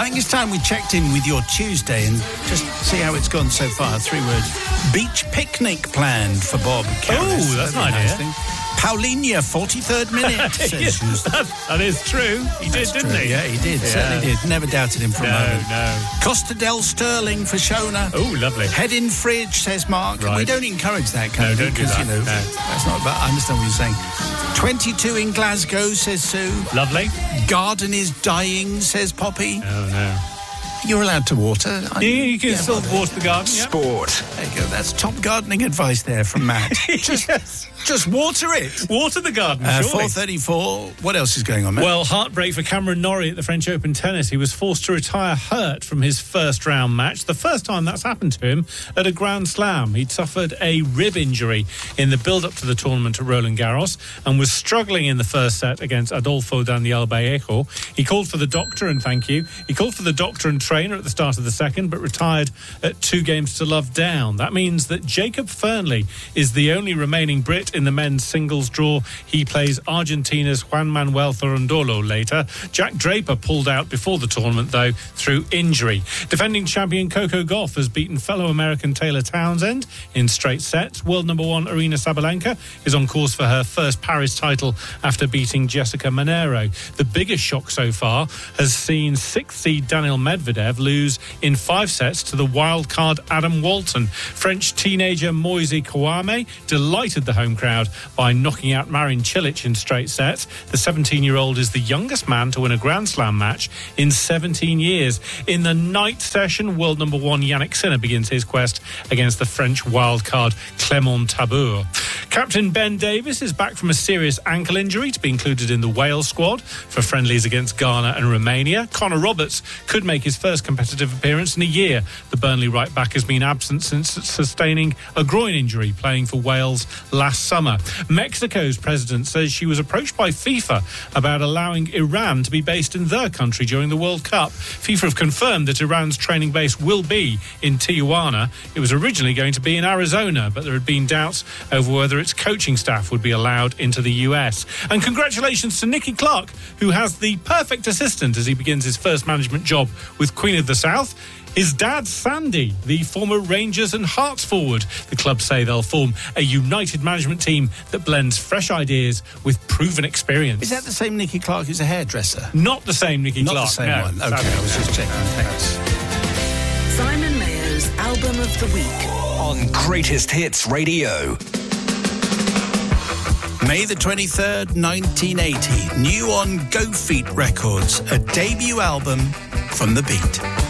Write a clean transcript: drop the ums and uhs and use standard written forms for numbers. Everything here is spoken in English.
I think it's time we checked in with your Tuesday and just see how it's gone so far. 3 words. Beach picnic planned for Bob Carris. Oh, that's an idea. Thing. Paulinia, 43rd minute. Yes, that is true. He did, didn't he? Yeah, he did. Yeah. Certainly did. Never doubted him for a moment. No. Costa del Sterling for Shona. Oh, lovely. Head in fridge, says Mark. Right. We don't encourage that kind of thing because, do that. that's not about... I understand what you're saying. 22 in Glasgow, says Sue. Lovely. Garden is dying, says Poppy. Oh, no. You're allowed to water. You can still water the garden. Yeah. Sport. There you go. That's top gardening advice there from Matt. Just water it. Water the garden, surely. 4:34. What else is going on, Matt? Well, heartbreak for Cameron Norrie at the French Open tennis. He was forced to retire hurt from his first round match. The first time that's happened to him at a Grand Slam. He'd suffered a rib injury in the build-up to the tournament at Roland Garros and was struggling in the first set against Adolfo Daniel Vallejo. He called for the doctor and He called for the doctor and trainer at the start of the second, but retired at 2 games to love down. That means that Jacob Fernley is the only remaining Brit in the men's singles draw. He plays Argentina's Juan Manuel Thorondolo later. Jack Draper pulled out before the tournament, though, through injury. Defending champion Coco Gauff has beaten fellow American Taylor Townsend in straight sets. World number 1 Aryna Sabalenka is on course for her first Paris title after beating Jessica Monero. The biggest shock so far has seen 6th seed Daniil Medvedev lose in 5 sets to the wild-card Adam Walton. French teenager Moise Kouame delighted the home crowd by knocking out Marin Cilic in straight sets. The 17-year-old is the youngest man to win a Grand Slam match in 17 years. In the night session, world number 1 Yannick Sinner begins his quest against the French wildcard Clément Tabour. Captain Ben Davis is back from a serious ankle injury to be included in the Wales squad for friendlies against Ghana and Romania. Connor Roberts could make his first competitive appearance in a year. The Burnley right-back has been absent since sustaining a groin injury playing for Wales last summer. Mexico's president says she was approached by FIFA about allowing Iran to be based in their country during the World Cup. FIFA have confirmed that Iran's training base will be in Tijuana. It was originally going to be in Arizona, but there had been doubts over whether its coaching staff would be allowed into the US. And congratulations to Nicky Clark, who has the perfect assistant as he begins his first management job with Queen of the South. His dad, Sandy, the former Rangers and Hearts forward. The club say they'll form a united management team that blends fresh ideas with proven experience. Is that the same Nicky Clark who's a hairdresser? Not the same Nicky Clark. Not the same one. Okay, I was just checking. Thanks. Simon Mayo's Album of the Week on Greatest Hits Radio. May the 23rd, 1980. New on Go Feet Records. A debut album from The Beat.